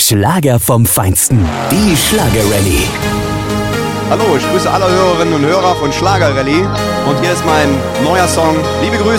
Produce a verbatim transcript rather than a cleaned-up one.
Schlager vom Feinsten. Die Schlager-Rallye. Hallo, ich grüße alle Hörerinnen und Hörer von Schlager Rallye. Und hier ist mein neuer Song. Liebe Grüße.